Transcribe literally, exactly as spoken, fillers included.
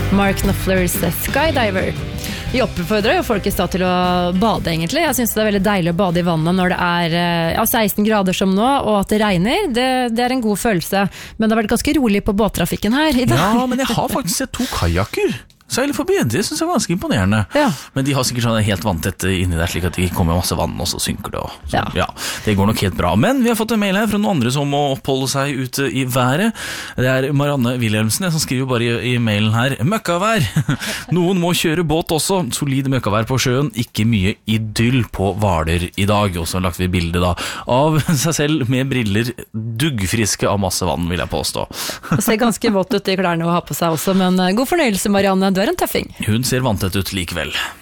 Mark Knopflers Skydiver. Vi oppfordrer jo folk i stad til å bade egentlig. Jeg synes det er veldig deilig å bade i vannet når det er ja, seksten grader som nå, og at det regner. Det, det er en god følelse. Men det har vært ganske rolig på båttrafikken her i dag. Ja, men jeg har faktisk sett to kajakker seiler forbi, det synes jeg var ganske imponerende. Ja. Men de har sikkert sånn helt vanntett inni der, slik at de kommer masse vann, og så synker det. Og så, ja. ja, det går nok helt bra. Men vi har fått en mail her fra noen andre som må oppholde seg ute i været. Det er Marianne Wilhelmsen som skriver bare i, i mailen her: møkkavær! Noen må kjøre båt også. Solid møkkavær på sjøen, ikke mye idyll på Hvaler i dag. Og så har lagt vi bilde da av seg selv med briller, duggfriske av masse vann, vil jeg påstå. Det ser ganske vått ut i klærne å ha på seg også, men god fornøyelse, Marianne. Du er en tøffing. Hun ser vanntett ut likevel.